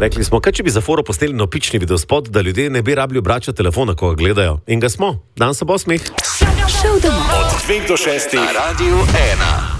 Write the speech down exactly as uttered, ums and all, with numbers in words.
Rekli smo, kaj če bi za foro posneli nopični videospot, da ljudje ne bi rabili obračati telefona, ko ga gledajo. In ga smo. Dan se bo smeh. Šel domov. Od dveh do šestih na Radiu ena.